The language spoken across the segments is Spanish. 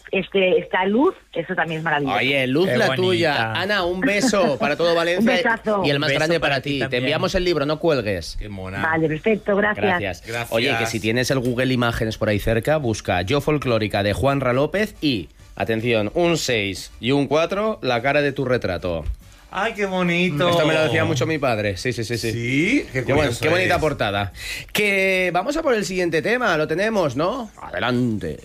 esta luz, eso también es maravilloso. Oye, luz Qué la bonita. tuya. Ana, un beso para todo Valencia. Un besazo. Y el más Un beso grande para para ti ti. Te también. enviamos el libro, no cuelgues. Qué mona. Vale, perfecto, gracias. Gracias. Oye, que si tienes el Google Imágenes por ahí cerca, busca Yo Folclórica de Juanra López y, atención, un 6 y un 4, la cara de tu retrato. Ay, qué bonito. Esto me lo decía mucho mi padre. Sí. Sí, qué Qué, curioso qué bonita es. portada. Que vamos a por el siguiente tema, lo tenemos, ¿no? Adelante.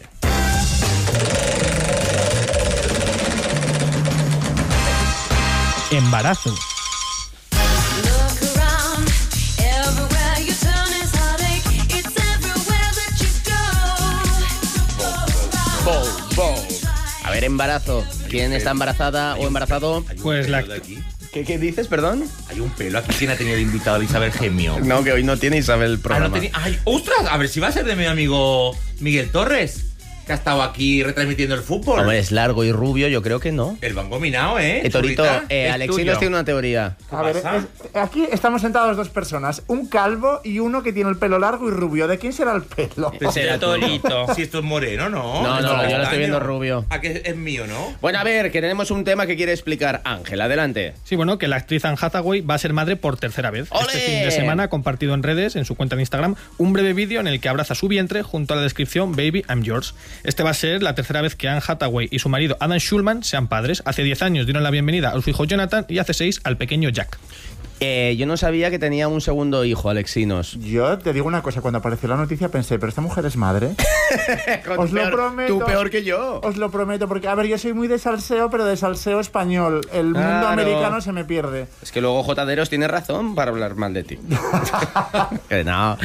Embarazo. A ver, embarazo. ¿Quién está embarazada o embarazado? Pues la... ¿De aquí? ¿Qué dices, perdón? Hay un pelo aquí. ¿Quién ha tenido de invitado a Isabel Gemio? No, que hoy no tiene Isabel el Ah, programa. no tenía... Ay, ¡ostras! A ver si va a ser de mi amigo Miguel Torres, que ha estado aquí retransmitiendo el fútbol. Hombre, es largo y rubio, yo creo que no. El van combinado, ¿eh? Torito, Chulita. es Alexinos tuyo. tiene una teoría. ¿Qué A ver, pasa? aquí estamos sentados dos personas, un calvo y uno que tiene el pelo largo y rubio. ¿De quién será el pelo? De Torito. Si esto es moreno, ¿no? No, Es yo lo estoy castaño. viendo rubio. ¿A que es mío, no? Bueno, a ver, que tenemos un tema que quiere explicar Ángel. Adelante. Sí, bueno, que la actriz Anne Hathaway va a ser madre por tercera vez. ¡Ole! Este fin de semana ha compartido en redes, en su cuenta de Instagram, un breve vídeo en el que abraza su vientre junto a la descripción Baby, I'm yours. Este va a ser la tercera vez que Anne Hathaway y su marido Adam Schulman sean padres. Hace 10 años dieron la bienvenida a su hijo Jonathan y hace 6 al pequeño Jack. Yo no sabía que tenía un segundo hijo, Alexinos. Yo te digo una cosa, cuando apareció la noticia pensé, ¿pero esta mujer es madre? Os lo prometo. Tú peor que yo. Os lo prometo, porque, a ver, yo soy muy de salseo, pero de salseo español. El mundo Claro. americano se me pierde. Es que luego Jotaderos tiene razón para hablar mal de ti. Que no.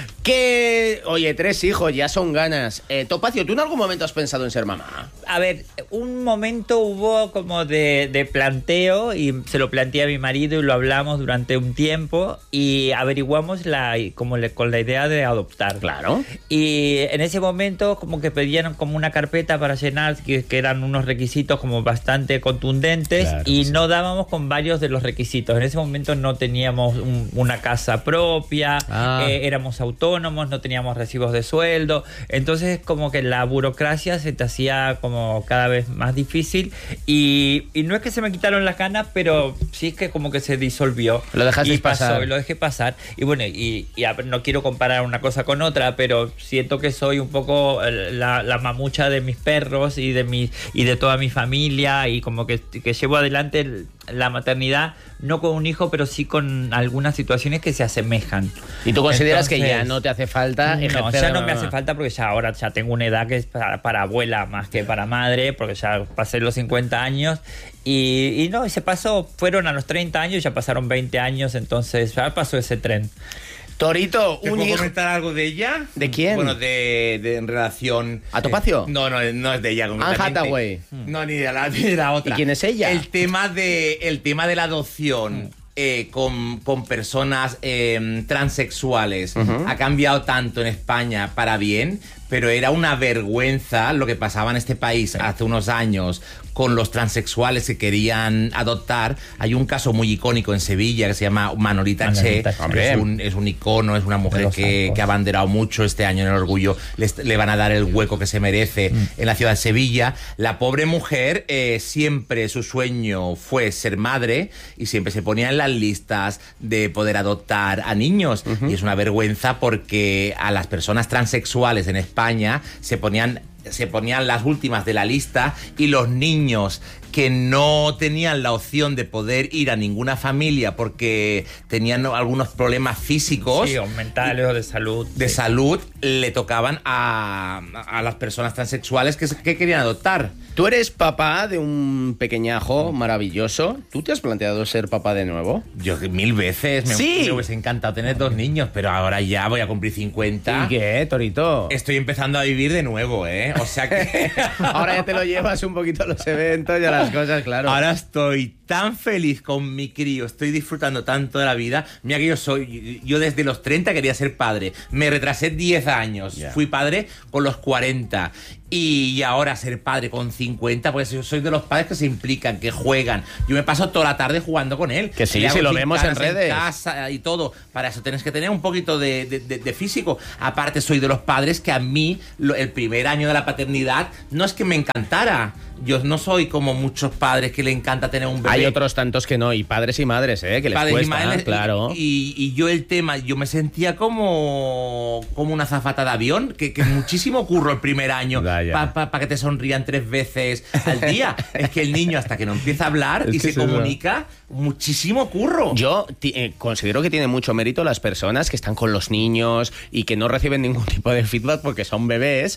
Que, oye, 3 hijos, ya son ganas. Topacio, ¿tú en algún momento has pensado en ser mamá? A ver, un momento hubo como de planteo y se lo planteé a mi marido y lo hablamos durante un tiempo y averiguamos con la idea de adoptar. Claro. Y en ese momento como que pedían como una carpeta para llenar que eran unos requisitos como bastante contundentes, Claro, y sí. no dábamos con varios de los requisitos. En ese momento no teníamos una casa propia, éramos autónomos, no teníamos recibos de sueldo, entonces como que la burocracia se te hacía como cada vez más difícil y no es que se me quitaron las ganas, pero sí es que como que se disolvió. Lo dejaste y pasó, pasar. y lo dejé pasar. Y bueno, y a ver, no quiero comparar una cosa con otra, pero siento que soy un poco la mamucha de mis perros y de toda mi familia, y como que llevo adelante la maternidad, no con un hijo, pero sí con algunas situaciones que se asemejan. ¿Y tú consideras que ya Entonces, no te hace falta no, ejercer ya de no me mamá? hace falta porque ya ahora ya tengo una edad que es para abuela más que para madre, porque ya pasé los 50 años y no, se pasó, fueron a los 30 años, ya pasaron 20 años, entonces ya pasó ese tren. Torito, ¿Te un puedo hijo. comentar algo de ella? ¿De quién? Bueno, en relación... ¿A Topacio? No es de ella Anne concretamente. Hathaway. No, ni de la otra. ¿Y quién es ella? El tema de la adopción con personas transexuales ha cambiado tanto en España para bien, pero era una vergüenza lo que pasaba en este país hace unos años con los transexuales que querían adoptar. Hay un caso muy icónico en Sevilla que se llama Manolita Che. Es un icono, es una mujer que ha abanderado mucho este año en el orgullo. Le van a dar el hueco que se merece en la ciudad de Sevilla. La pobre mujer, siempre su sueño fue ser madre y siempre se ponía en las listas de poder adoptar a niños. Y es una vergüenza porque a las personas transexuales en España se ponían las últimas de la lista, y los niños que no tenían la opción de poder ir a ninguna familia porque tenían algunos problemas físicos, Sí, o mentales o de salud. de sí. salud, le tocaban a las personas transexuales que querían adoptar. Tú eres papá de un pequeñajo maravilloso. ¿Tú te has planteado ser papá de nuevo? Yo 1000 veces Sí. me hubiese encantado tener 2 niños, pero ahora ya voy a cumplir 50. ¿Y qué, Torito? Estoy empezando a vivir de nuevo, ¿eh? O sea que Ahora ya te lo llevas un poquito a los eventos y a las cosas, claro. ahora estoy tan feliz con mi crío, estoy disfrutando tanto de la vida. Mira que yo desde los 30 quería ser padre, me retrasé 10 años, fui padre con los 40 y ahora ser padre con 50, pues yo soy de los padres que se implican, que juegan. Yo me paso toda la tarde jugando con él. Que sí, si lo vemos en redes. En casa y todo. Para eso tienes que tener un poquito de físico. Aparte, soy de los padres que a mí, el primer año de la paternidad, no es que me encantara. Yo no soy como muchos padres que le encanta tener un bebé. Hay otros tantos que no, y padres y madres, que les padres cuesta, y madres, claro. Y yo yo me sentía como una azafata de avión, que muchísimo curro el primer año para que te sonrían 3 veces al día. Es que el niño, hasta que no empieza a hablar y se comunica, muchísimo curro. Yo considero que tiene mucho mérito las personas que están con los niños y que no reciben ningún tipo de feedback porque son bebés.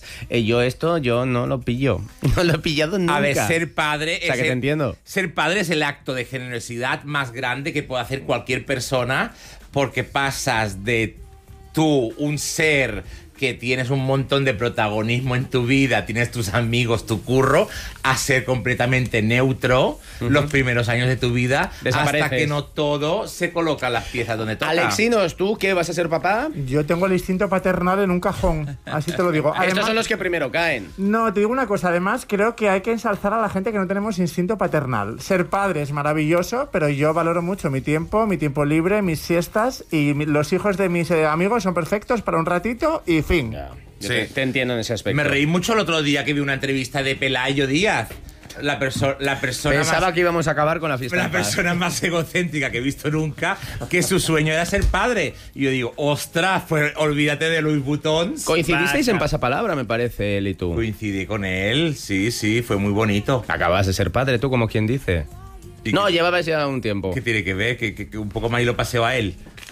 Yo no lo pillo. No lo he pillado nunca. A ver, ser padre... O sea, que te entiendo. Ser padre es el acto de generosidad más grande que puede hacer cualquier persona, porque pasas de tú, un ser que tienes un montón de protagonismo en tu vida, tienes tus amigos, tu curro, a ser completamente neutro los primeros años de tu vida, hasta que no todo se coloca las piezas donde toca. Alexinos, ¿tú qué vas a ser papá? Yo tengo el instinto paternal en un cajón, así te lo digo. Además, estos son los que primero caen. No, te digo una cosa, además creo que hay que ensalzar a la gente que no tenemos instinto paternal. Ser padre es maravilloso, pero yo valoro mucho mi tiempo libre, mis siestas, y los hijos de mis amigos son perfectos para un ratito y fin. Sí. Te entiendo en ese aspecto. Me reí mucho el otro día que vi una entrevista de Pelayo Díaz. La persona Pensaba que íbamos a acabar con la fiesta. La persona más egocéntrica que he visto nunca, que su sueño era ser padre. Y yo digo, ostras, pues olvídate de Louis Vuitton. Coincidisteis en pasapalabra, me parece, él y tú. Coincidí con él, sí, fue muy bonito. Acabas de ser padre, tú, como quien dice. No, llevabas ya un tiempo. ¿Qué tiene que ver? Que un poco más y lo paseo a él.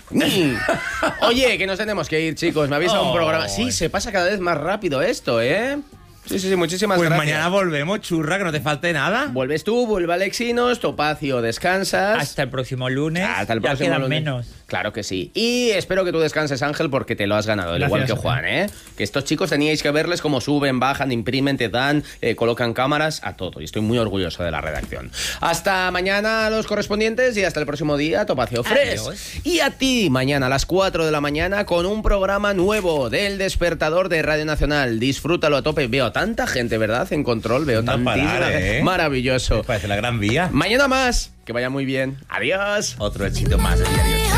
Oye, que nos tenemos que ir, chicos. Me habéis dado un programa. Sí, se pasa cada vez más rápido esto, ¿eh? Sí, muchísimas gracias. Pues mañana volvemos, churra, que no te falte nada. Vuelves tú, vuelve Alexinos, Topacio, descansas. Hasta el próximo lunes. Hasta el próximo ya quedan lunes. menos. Claro que sí. Y espero que tú descanses, Ángel, porque te lo has ganado, Gracias, igual que Juan, ¿eh? Que estos chicos teníais que verles cómo suben, bajan, imprimen, te dan, colocan cámaras, a todo. Y estoy muy orgulloso de la redacción. Hasta mañana los correspondientes y hasta el próximo día, Topacio Fresh. Y a ti, mañana a las 4 de la mañana con un programa nuevo del Despertador de Radio Nacional. Disfrútalo a tope. Veo tanta gente, ¿verdad? En control, veo tantísima gente. Maravilloso. Me parece la Gran Vía. Mañana más. Que vaya muy bien. Adiós. Otro éxito más del diario.